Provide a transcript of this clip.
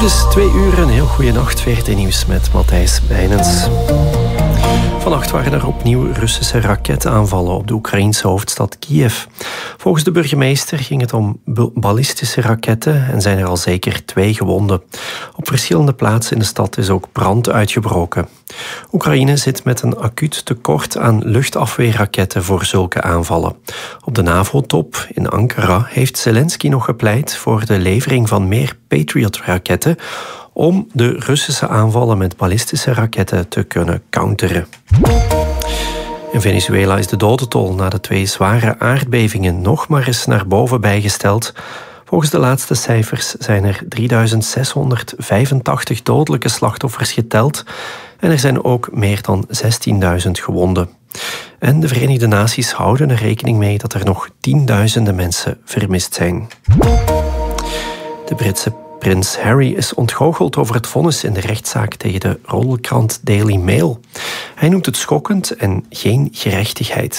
Het is 2 uur, een heel goede nacht. VRT Nieuws met Matthijs Bijnens. Vannacht waren er opnieuw Russische raketaanvallen op de Oekraïense hoofdstad Kiev. Volgens de burgemeester ging het om ballistische raketten en zijn er al zeker 2 gewonden. Op verschillende plaatsen in de stad is ook brand uitgebroken. Oekraïne zit met een acuut tekort aan luchtafweerraketten voor zulke aanvallen. Op de NAVO-top in Ankara heeft Zelensky nog gepleit voor de levering van meer Patriot-raketten om de Russische aanvallen met ballistische raketten te kunnen counteren. In Venezuela is de dodentol na de 2 zware aardbevingen nog maar eens naar boven bijgesteld. Volgens de laatste cijfers zijn er 3685 dodelijke slachtoffers geteld en er zijn ook meer dan 16.000 gewonden. En de Verenigde Naties houden er rekening mee dat er nog 10.000 mensen vermist zijn. De Britse prins Harry is ontgoocheld over het vonnis in de rechtszaak tegen de roddelkrant Daily Mail. Hij noemt het schokkend en geen gerechtigheid.